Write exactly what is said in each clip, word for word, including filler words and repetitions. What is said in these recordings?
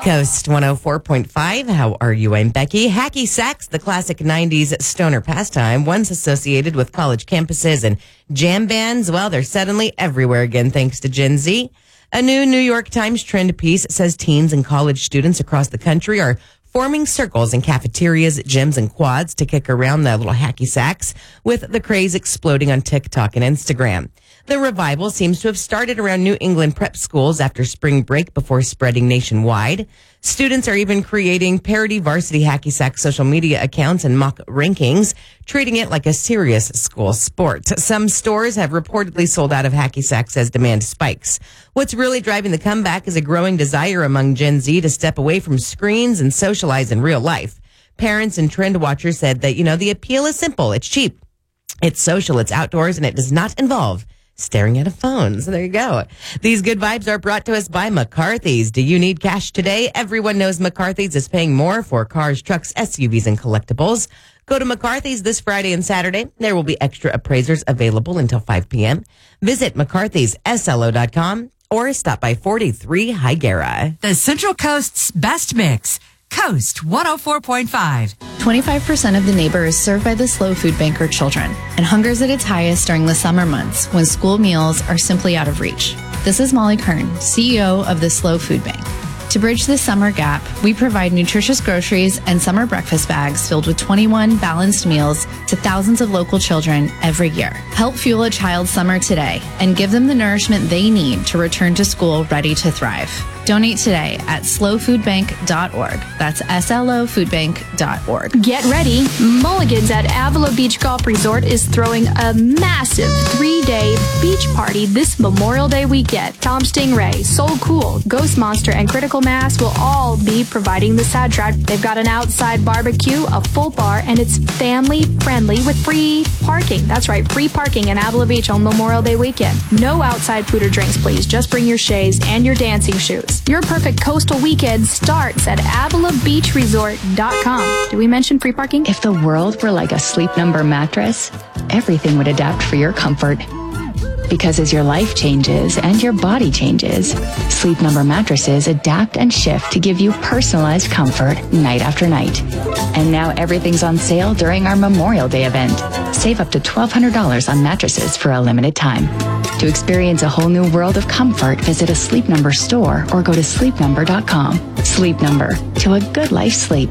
Coast one oh four point five. How are you? I'm Becky. Hacky sacks, the classic nineties stoner pastime, once associated with college campuses and jam bands. Well, they're suddenly everywhere again thanks to Gen Z. A new New York Times trend piece says teens and college students across the country are forming circles in cafeterias, gyms, and quads to kick around the little hacky sacks, with the craze exploding on TikTok and Instagram. The revival seems to have started around New England prep schools after spring break before spreading nationwide. Students are even creating parody varsity hacky sack social media accounts and mock rankings, treating it like a serious school sport. Some stores have reportedly sold out of hacky sacks as demand spikes. What's really driving the comeback is a growing desire among Gen Z to step away from screens and socialize in real life. Parents and trend watchers said that, you know, the appeal is simple. It's cheap. It's social. It's outdoors, and it does not involve staring at a phone. So there you go. These good vibes are brought to us by McCarthy's. Do you need cash today? Everyone knows McCarthy's is paying more for cars, trucks, S U Vs, and collectibles. Go to McCarthy's this Friday and Saturday. There will be extra appraisers available until five p.m. Visit mccarthys s l o dot com or stop by forty-three Higuera. The Central Coast's best mix. Coast one oh four point five. twenty-five percent of the neighbor is served by the Slow Food Bank are children, and hunger is at its highest during the summer months when school meals are simply out of reach. This is Molly Kern, C E O of the Slow Food Bank. To bridge this summer gap, we provide nutritious groceries and summer breakfast bags filled with twenty-one balanced meals to thousands of local children every year. Help fuel a child's summer today and give them the nourishment they need to return to school ready to thrive. Donate today at slow food bank dot org. That's S L O food bank dot org. Get ready. Mulligan's at Avila Beach Golf Resort is throwing a massive three-day beach party this Memorial Day weekend. Tom Stingray, Soul Cool, Ghost Monster, and Critical Mass will all be providing the soundtrack. They've got an outside barbecue, a full bar, and it's family-friendly with free parking. That's right, free parking in Avila Beach on Memorial Day weekend. No outside food or drinks, please. Just bring your chaise and your dancing shoes. Your perfect coastal weekend starts at avila beach resort dot com. Did we mention free parking? If the world were like a Sleep Number mattress, everything would adapt for your comfort. Because as your life changes and your body changes, Sleep Number mattresses adapt and shift to give you personalized comfort night after night. And now everything's on sale during our Memorial Day event. Save up to twelve hundred dollars on mattresses for a limited time. To experience a whole new world of comfort, visit a Sleep Number store or go to sleep number dot com. Sleep Number, to a good life sleep.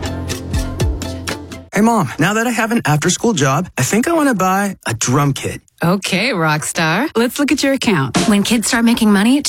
Hey, Mom, now that I have an after-school job, I think I want to buy a drum kit. Okay, rock star. Let's look at your account. When kids start making money,